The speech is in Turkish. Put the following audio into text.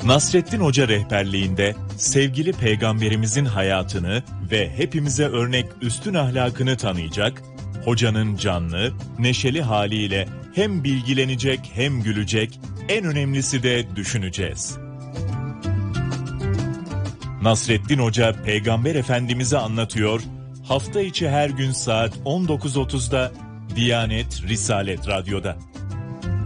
Nasrettin Hoca rehberliğinde sevgili peygamberimizin hayatını ve hepimize örnek üstün ahlakını tanıyacak, hocanın canlı, neşeli haliyle hem bilgilenecek hem gülecek, en önemlisi de düşüneceğiz. Nasrettin Hoca Peygamber Efendimiz'i anlatıyor, hafta içi her gün saat 19.30'da Diyanet Risalet Radyo'da.